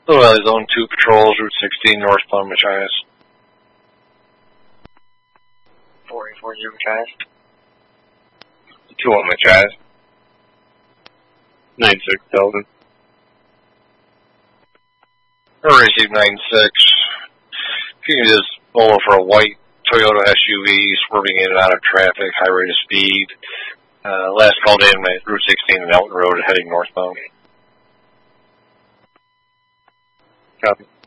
Little Valley Zone 2 patrols, Route 16, northbound Machias. 440 Machias. 2 on Machias. 96 Delta. Receive 96. If you can just follow for a white Toyota SUV swerving in and out of traffic, high rate of speed. Last called in at Route 16 and Elton Road heading northbound. Copy.